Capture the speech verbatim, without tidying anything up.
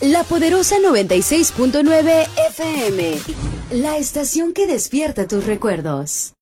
La Poderosa noventa y seis punto nueve F M. La estación que despierta tus recuerdos.